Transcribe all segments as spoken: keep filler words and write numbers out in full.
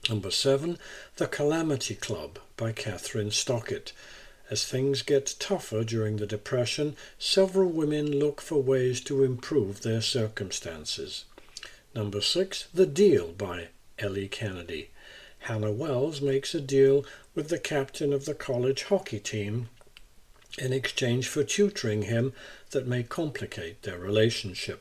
Number seven, The Calamity Club by Catherine Stockett. As things get tougher during the Depression, several women look for ways to improve their circumstances. Number six, The Deal by Ellie Kennedy. Hannah Wells makes a deal with the captain of the college hockey team in exchange for tutoring him that may complicate their relationship.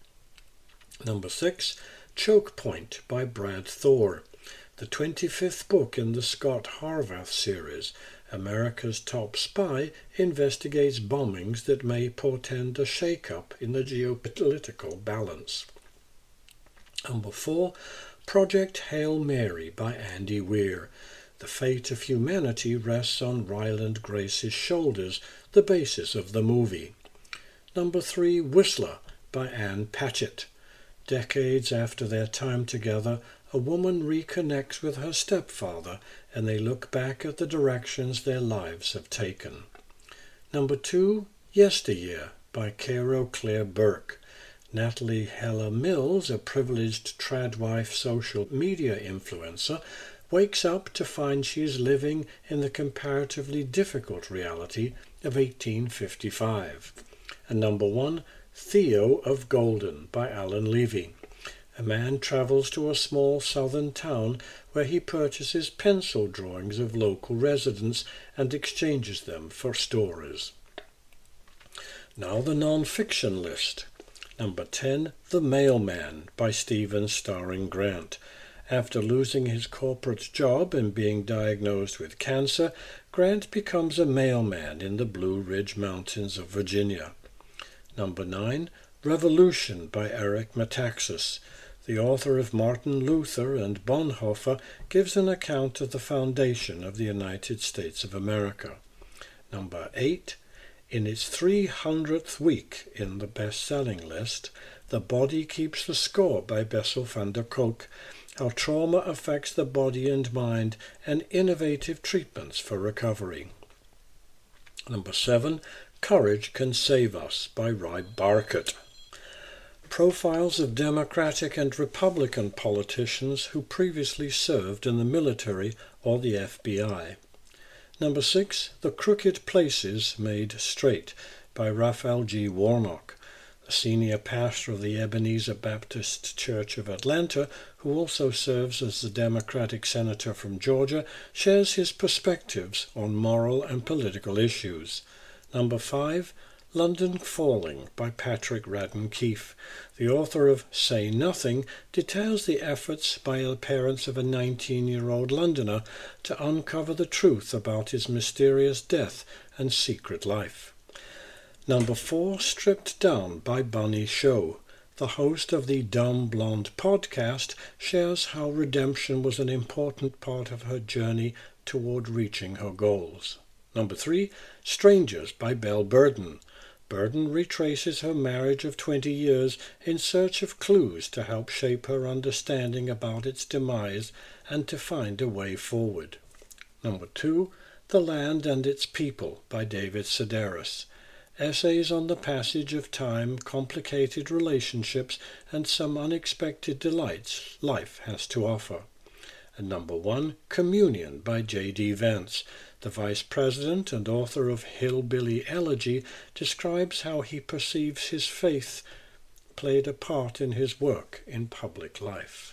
Number six, Choke Point by Brad Thor. The twenty-fifth book in the Scott Harvath series, America's Top Spy investigates bombings that may portend a shake-up in the geopolitical balance. Number four, Project Hail Mary by Andy Weir. The fate of humanity rests on Ryland Grace's shoulders, the basis of the movie. Number three, Whistler by Anne Patchett. Decades after their time together, a woman reconnects with her stepfather and they look back at the directions their lives have taken. Number two, Yesteryear by Cairo Claire Burke. Natalie Heller Mills, a privileged tradwife social media influencer, wakes up to find she is living in the comparatively difficult reality of eighteen fifty-five. And number one, Theo of Golden by Alan Levy. A man travels to a small southern town where he purchases pencil drawings of local residents and exchanges them for stories. Now the non-fiction list. Number ten, The Mailman by Stephen Starring Grant. After losing his corporate job and being diagnosed with cancer, Grant becomes a mailman in the Blue Ridge Mountains of Virginia. Number nine, Revolution by Eric Metaxas. The author of Martin Luther and Bonhoeffer gives an account of the foundation of the United States of America. Number eight, in its three hundredth week in the best-selling list, The Body Keeps the Score by Bessel van der Kolk, how trauma affects the body and mind and innovative treatments for recovery. Number seven, Courage Can Save Us by Ry Barkett. Profiles of Democratic and Republican politicians who previously served in the military or the F B I. Number six, The Crooked Places Made Straight by Raphael G. Warnock. The senior pastor of the Ebenezer Baptist Church of Atlanta, who also serves as the Democratic senator from Georgia, shares his perspectives on moral and political issues. Number five, London Falling by Patrick Radden Keefe. The author of Say Nothing details the efforts by the parents of a nineteen-year-old Londoner to uncover the truth about his mysterious death and secret life. Number four, Stripped Down by Bunny Show. The host of the Dumb Blonde podcast shares how redemption was an important part of her journey toward reaching her goals. Number three, Strangers by Belle Burden. Burden retraces her marriage of twenty years in search of clues to help shape her understanding about its demise and to find a way forward. Number two, The Land and Its People by David Sedaris. Essays on the passage of time, complicated relationships, and some unexpected delights life has to offer. And number one, Communion by J D Vance. The vice president and author of Hillbilly Elegy describes how he perceives his faith played a part in his work in public life.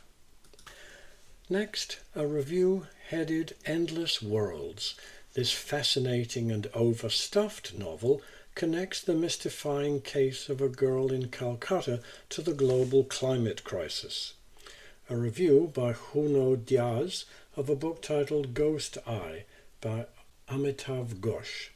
Next, a review headed Endless Worlds. This fascinating and overstuffed novel connects the mystifying case of a girl in Calcutta to the global climate crisis. A review by Juno Diaz of a book titled Ghost Eye by Amitav Ghosh.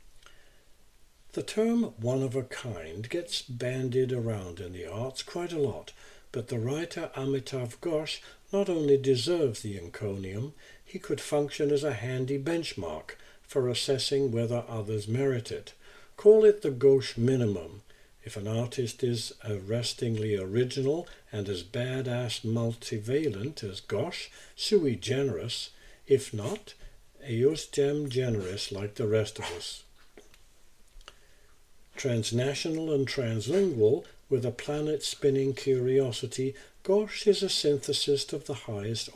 The term one of a kind gets bandied around in the arts quite a lot, but the writer Amitav Ghosh not only deserves the encomium, he could function as a handy benchmark for assessing whether others merit it. Call it the Ghosh minimum. If an artist is arrestingly original and as badass multivalent as Ghosh, sui generis. If not, eius dem generis like the rest of us. Transnational and translingual, with a planet-spinning curiosity, Ghosh is a synthesis of the highest